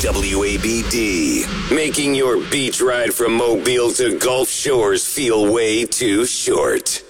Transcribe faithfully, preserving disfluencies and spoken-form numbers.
W A B D, making your beach ride from Mobile to Gulf Shores feel way too short.